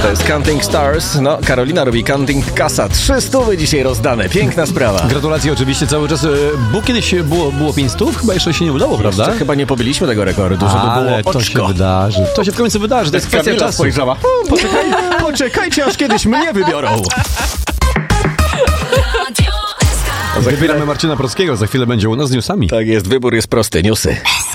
To jest Counting Stars. No, Karolina robi counting, kasa. 300 dzisiaj rozdane. Piękna sprawa. Gratulacje oczywiście cały czas. Bo kiedyś było 500? Chyba jeszcze się nie udało, prawda? Jeszcze chyba nie pobiliśmy tego rekordu, żeby było oczko. to się wydarzy. To się w końcu wydarzy. To jest kwestia Kamila czasu. spojrzała. Poczekajcie, aż kiedyś mnie wybiorą. Wybieramy Marcina Prockiego. Za chwilę będzie u nas z newsami. Tak jest, wybór jest prosty. Newsy.